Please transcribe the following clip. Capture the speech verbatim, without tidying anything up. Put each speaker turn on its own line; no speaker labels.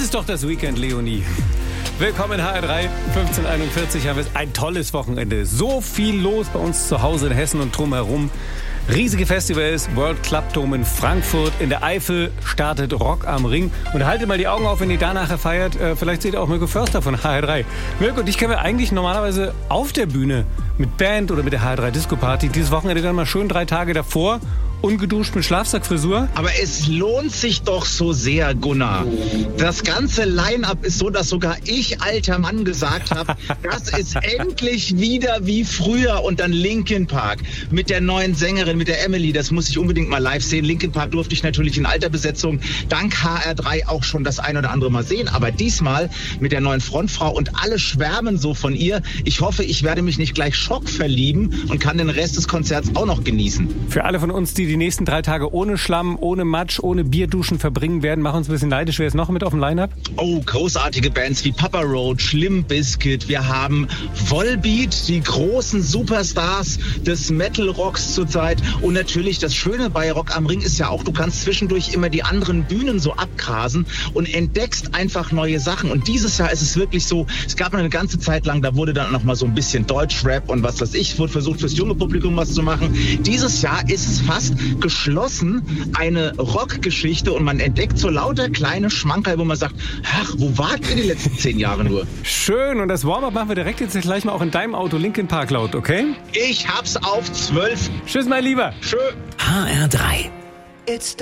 ist doch das Weekend, Leonie. Willkommen in H R drei, fünfzehn Uhr einundvierzig haben wir ein tolles Wochenende. So viel los bei uns zu Hause in Hessen und drumherum. Riesige Festivals, World Club Dome in Frankfurt, in der Eifel startet Rock am Ring. Und haltet mal die Augen auf, wenn ihr da nachher feiert. Äh, vielleicht seht ihr auch Mirko Förster von H R drei. Mirko und ich kennen wir eigentlich normalerweise auf der Bühne mit Band oder mit der H R drei Disco Party. Dieses Wochenende dann mal schön drei Tage davor. Ungeduscht mit Schlafsackfrisur.
Aber es lohnt sich doch so sehr, Gunnar. Das ganze Line-Up ist so, dass sogar ich, alter Mann, gesagt habe, das ist endlich wieder wie früher. Und dann Linkin Park mit der neuen Sängerin, mit der Emily. Das muss ich unbedingt mal live sehen. Linkin Park durfte ich natürlich in alter Besetzung dank H R drei auch schon das ein oder andere Mal sehen. Aber diesmal mit der neuen Frontfrau und alle schwärmen so von ihr. Ich hoffe, ich werde mich nicht gleich Schock verlieben und kann den Rest des Konzerts auch noch genießen.
Für alle von uns, die die nächsten drei Tage ohne Schlamm, ohne Matsch, ohne Bierduschen verbringen werden, machen uns ein bisschen neidisch. Wer ist noch mit auf dem Line-Up?
Oh, großartige Bands wie Papa Roach, Limp Bizkit. Wir haben Volbeat, die großen Superstars des Metal-Rocks zurzeit. Und natürlich das Schöne bei Rock am Ring ist ja auch, du kannst zwischendurch immer die anderen Bühnen so abgrasen und entdeckst einfach neue Sachen. Und dieses Jahr ist es wirklich so, es gab eine ganze Zeit lang, da wurde dann noch mal so ein bisschen Deutschrap und was weiß ich, wurde versucht fürs junge Publikum was zu machen. Dieses Jahr ist es fast geschlossen, eine Rockgeschichte, und man entdeckt so lauter kleine Schmankerl, wo man sagt, ach, wo wart ihr die letzten zehn Jahre nur?
Schön, und das Warm-up machen wir direkt jetzt gleich mal auch in deinem Auto Linkin Park laut, okay?
Ich hab's auf zwölf.
Tschüss, mein Lieber.
Tschö.
H R drei.